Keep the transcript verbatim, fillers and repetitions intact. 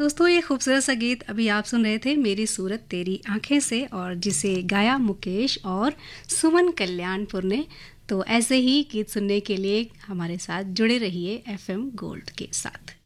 दोस्तों, ये खूबसूरत सा गीत अभी आप सुन रहे थे मेरी सूरत तेरी आंखें से, और जिसे गाया मुकेश और सुमन कल्याणपुर ने। तो ऐसे ही गीत सुनने के लिए हमारे साथ जुड़े रहिए एफएम गोल्ड के साथ।